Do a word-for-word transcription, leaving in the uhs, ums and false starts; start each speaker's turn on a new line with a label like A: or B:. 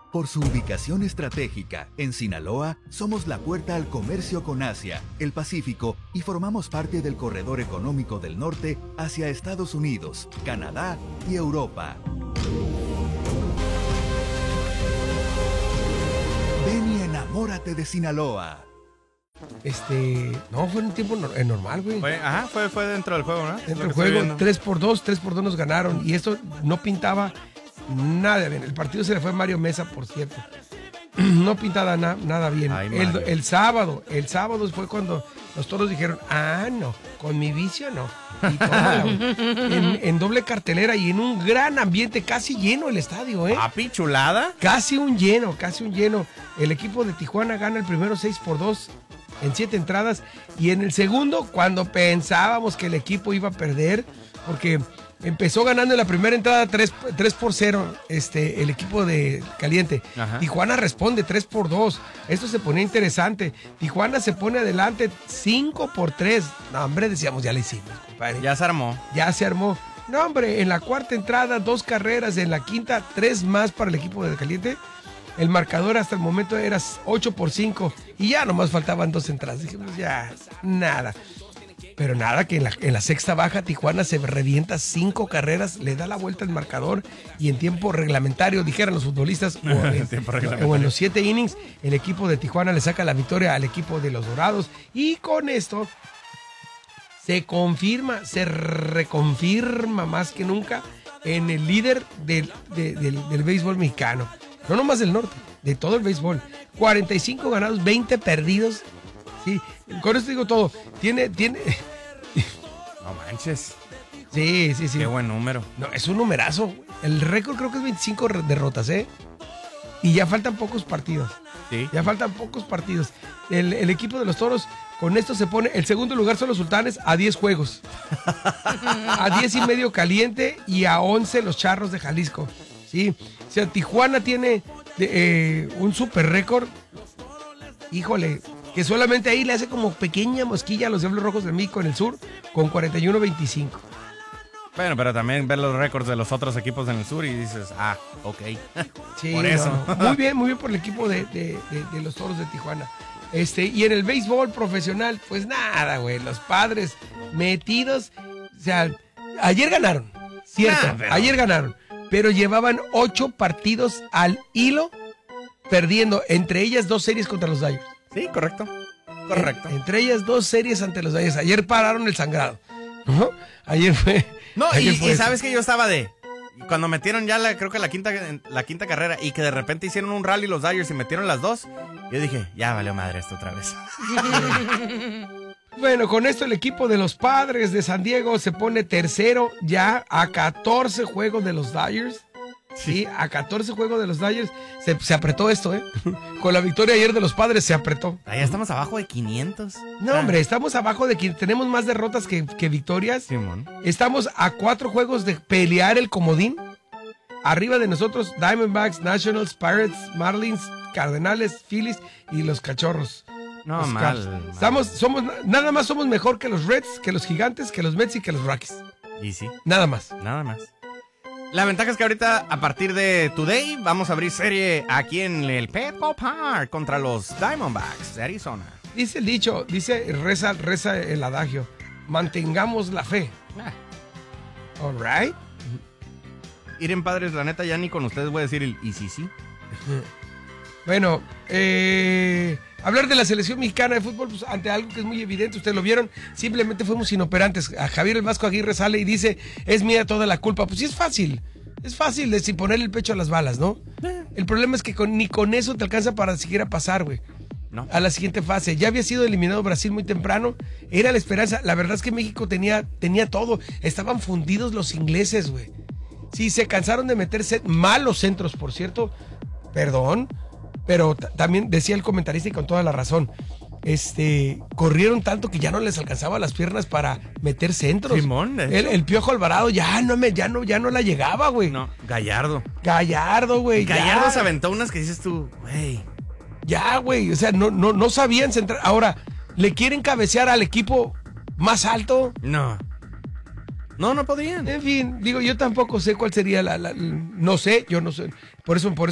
A: Por su ubicación estratégica, en Sinaloa, somos la puerta al comercio con Asia, el Pacífico y formamos parte del corredor económico del norte hacia Estados Unidos, Canadá y Europa. Ven y enamórate de Sinaloa.
B: Este, no, fue en un tiempo no, eh, normal, güey.
C: Fue, ajá, fue, fue dentro del juego, ¿no?
B: Dentro del juego, tres por dos, tres por dos nos ganaron. Y esto no pintaba nada bien. El partido se le fue a Mario Mesa, por cierto. No pintaba na, nada bien.
C: Ay,
B: el, el sábado, el sábado fue cuando los Toros dijeron, ah, no, con mi vicio no. Y toda, en, en doble cartelera y en un gran ambiente, casi lleno el estadio, ¿eh?
C: Papi, chulada.
B: Casi un lleno, casi un lleno. El equipo de Tijuana gana el primero seis por dos en siete entradas. Y en el segundo, cuando pensábamos que el equipo iba a perder, porque empezó ganando en la primera entrada tres por cero este, el equipo de Caliente. Ajá. Tijuana responde tres por dos. Esto se ponía interesante. Tijuana se pone adelante cinco por tres. No, hombre, decíamos, ya le hicimos, compadre.
C: Ya se armó.
B: Ya se armó. No, hombre, en la cuarta entrada, dos carreras. En la quinta, tres más para el equipo de Caliente. El marcador hasta el momento era ocho por cinco. Y ya nomás faltaban dos entradas. Dijimos, ya, nada. Pero nada, que en la, en la sexta baja Tijuana se revienta cinco carreras, le da la vuelta al marcador y en tiempo reglamentario, dijeran los futbolistas, o en, o en los siete innings, el equipo de Tijuana le saca la victoria al equipo de los Dorados. Y con esto se confirma, se reconfirma más que nunca en el líder del, de, del, del béisbol mexicano. No nomás del norte, de todo el béisbol. cuarenta y cinco ganados, veinte perdidos. Sí, con esto digo todo. Tiene, tiene.
C: No manches.
B: Sí, sí, sí.
C: Qué buen número.
B: No, es un numerazo. El récord creo que es veinticinco derrotas, ¿eh? Y ya faltan pocos partidos.
C: Sí.
B: Ya faltan pocos partidos. El, el equipo de los Toros, con esto se pone. El segundo lugar son los Sultanes a diez juegos. A diez y medio Caliente y a once los Charros de Jalisco. Sí. O sea, Tijuana tiene eh, un super récord. Híjole. Que solamente ahí le hace como pequeña mosquilla a los Diablos Rojos de México en el sur con cuarenta y uno veinticinco.
C: Bueno, pero también ver los récords de los otros equipos en el sur y dices, ah, ok.
B: Sí,
C: por eso.
B: No, muy bien, muy bien por el equipo de, de, de, de los Toros de Tijuana. Este, y en el béisbol profesional, pues nada, güey, los Padres metidos. O sea, ayer ganaron, cierto, nah, pero... ayer ganaron, pero llevaban ocho partidos al hilo perdiendo, entre ellas dos series contra los Dodgers.
C: Sí, correcto. Correcto.
B: En, entre ellas dos series ante los Dodgers. Ayer pararon el sangrado. ¿No? Ayer fue.
C: No,
B: ayer
C: y,
B: fue
C: y sabes que yo estaba de. Cuando metieron ya la, creo que la quinta, la quinta carrera y que de repente hicieron un rally los Dodgers y metieron las dos. Yo dije, ya valió madre esto otra vez.
B: Bueno, con esto el equipo de los Padres de San Diego se pone tercero ya a catorce juegos de los Dodgers. Sí, a catorce juegos de los Dodgers se, se apretó esto, ¿eh? Con la victoria ayer de los Padres se apretó.
C: Ah, ya estamos abajo de quinientos.
B: No, ah. hombre, estamos abajo de quinientos. Tenemos más derrotas que, que victorias.
C: Simón.
B: Estamos a cuatro juegos de pelear el comodín. Arriba de nosotros, Diamondbacks, Nationals, Pirates, Marlins, Cardenales, Phillies y los Cachorros.
C: No,
B: los
C: mal, mal.
B: Estamos, somos, nada más somos mejor que los Reds, que los Gigantes, que los Mets y que los Rockies.
C: Y sí.
B: Nada más.
C: Nada más. La ventaja es que ahorita, a partir de Today, vamos a abrir serie aquí en el Petco Park contra los Diamondbacks de Arizona.
B: Dice el dicho, dice, reza, reza el adagio, mantengamos la fe. Ah. All right.
C: Iren, padres, la neta, ya ni con ustedes voy a decir el y sí, sí.
B: Bueno, eh... hablar de la selección mexicana de fútbol, pues, ante algo que es muy evidente, ustedes lo vieron, simplemente fuimos inoperantes. A Javier el Vasco Aguirre sale y dice, es mía toda la culpa. Pues sí es fácil, es fácil de sin ponerle el pecho a las balas, ¿no? El problema es que con, ni con eso te alcanza para siquiera pasar, güey. No. A la siguiente fase. Ya había sido eliminado Brasil muy temprano, era la esperanza. La verdad es que México tenía, tenía todo, estaban fundidos los ingleses, güey. Sí, se cansaron de meterse malos centros, por cierto, perdón. Pero t- también decía el comentarista y con toda la razón, este, corrieron tanto que ya no les alcanzaba las piernas para meter centros.
C: Simón,
B: el, el Piojo Alvarado ya no me, ya no, ya no la llegaba, güey.
C: No, Gallardo.
B: Gallardo, güey.
C: Gallardo
B: ya.
C: se aventó unas que dices tú, güey.
B: Ya, güey, o sea, no, no, no sabían centrar. Ahora, ¿le quieren cabecear al equipo más alto?
C: No. No, no podrían.
B: En fin, digo, yo tampoco sé cuál sería la, la, la no sé, yo no sé. Por eso, por eso